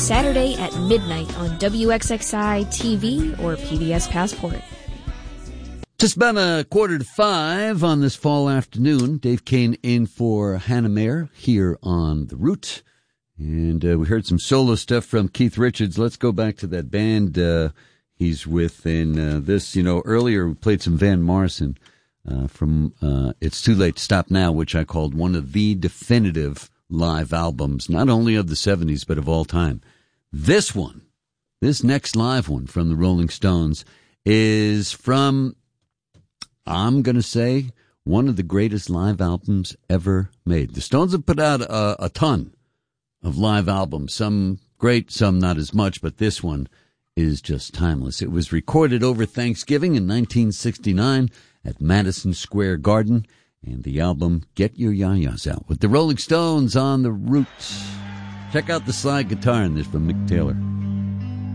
Saturday at midnight on WXXI TV or PBS Passport. Just about 4:45 on this fall afternoon. Dave Kane in for Hannah Mayer here on The Root. And we heard some solo stuff from Keith Richards. Let's go back to that band he's with. And this, earlier we played some Van Morrison from It's Too Late to Stop Now, which I called one of the definitive live albums, not only of the 70s, but of all time. This next live one from the Rolling Stones is from, I'm going to say, one of the greatest live albums ever made. The Stones have put out a ton of live albums, some great, some not as much, but this one is just timeless. It was recorded over Thanksgiving in 1969 at Madison Square Garden, and the album Get Your Ya-Ya's Out with the Rolling Stones on The Roots. Check out the slide guitar in this from Mick Taylor.